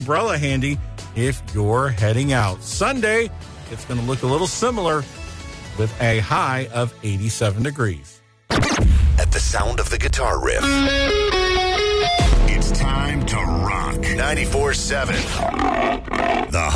umbrella handy if you're heading out. Sunday, it's going to look a little similar with a high of 87 degrees. At the sound of the guitar riff, It's time to rock. 94.7. The